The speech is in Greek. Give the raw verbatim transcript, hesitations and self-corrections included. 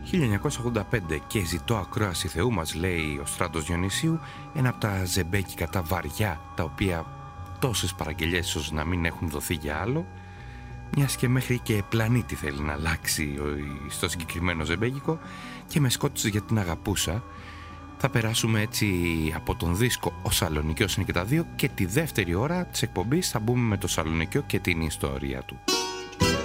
χίλια εννιακόσια ογδόντα πέντε και ζητώ ακρόαση Θεού, μας λέει ο Στράτος Διονυσίου, ένα από τα ζεμπέκικα τα βαριά, τα οποία τόσες παραγγελιές ίσως να μην έχουν δοθεί για άλλο, μιας και μέχρι και πλανήτη θέλει να αλλάξει στο συγκεκριμένο ζεμπέκικο, και με σκότωσε για την αγαπούσα. Θα περάσουμε έτσι από τον δίσκο «Ο Σαλονικιός είναι και τα δύο» και τη δεύτερη ώρα της εκπομπής θα μπούμε με το Σαλονικιό και την ιστορία του.